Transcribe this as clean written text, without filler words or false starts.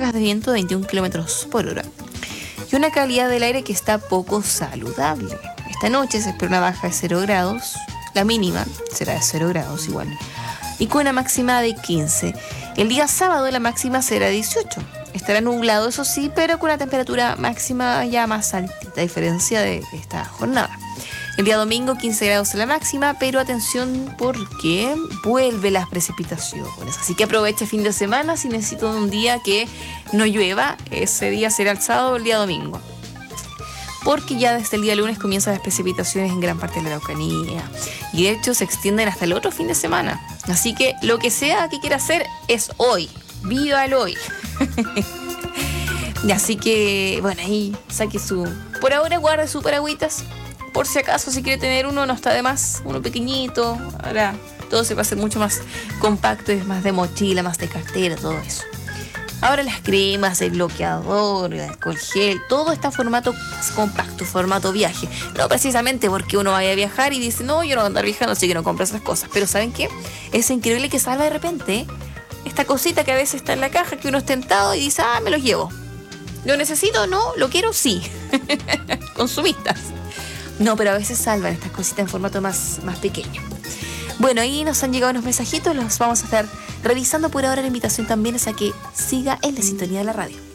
ráfagas de viento de 21 kilómetros por hora. Y una calidad del aire que está poco saludable. Esta noche se espera una baja de 0 grados, la mínima será de 0 grados igual, y con una máxima de 15. El día sábado la máxima será 18. Estará nublado, eso sí, pero con una temperatura máxima ya más altita, a diferencia de esta jornada. El día domingo 15 grados la máxima, pero atención porque vuelven las precipitaciones. Así que aproveche el fin de semana si necesito un día que no llueva. Ese día será el sábado o el día domingo. Porque ya desde el día lunes comienzan las precipitaciones en gran parte de la Araucanía. Y de hecho se extienden hasta el otro fin de semana. Así que lo que sea que quiera hacer es hoy. ¡Viva el hoy! Y así que, bueno, ahí saque su... Por ahora guarde su paragüitas. Por si acaso, si quiere tener uno, no está de más. Uno pequeñito. Ahora todo se va a hacer mucho más compacto. Es más de mochila, más de cartera, todo eso. Ahora las cremas, el bloqueador, el alcohol gel, todo está en formato compacto, formato viaje. No precisamente porque uno vaya a viajar y dice, no, yo no voy a andar viajando, así que no compro esas cosas. Pero ¿saben qué? Es increíble que salga de repente, ¿eh? Esta cosita que a veces está en la caja, que uno es tentado y dice, me los llevo. ¿Lo necesito? No. ¿Lo quiero? Sí. Consumistas. No, pero a veces salvan estas cositas en formato más pequeño. Bueno, ahí nos han llegado unos mensajitos, los vamos a estar revisando. Por ahora la invitación también es a que siga en la sintonía de la radio.